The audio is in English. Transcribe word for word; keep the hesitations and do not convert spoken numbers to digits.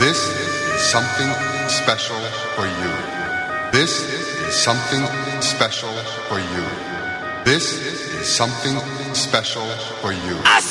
This is something special for you. This is something special for you. This is something special for you.